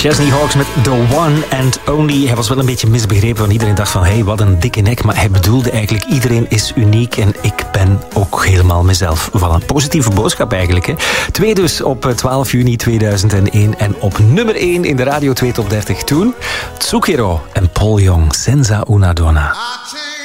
Chesney Hawkes met The One and Only. Hij was wel een beetje misbegrepen, want iedereen dacht van hey, wat een dikke nek. Maar hij bedoelde eigenlijk, iedereen is uniek en ik ben ook helemaal mezelf. Wel een positieve boodschap eigenlijk. Hè? 2 dus op 12 juni 2001. En op nummer 1 in de Radio 2 Top 30 toen Tsukiro en Paul Young, Senza una donna.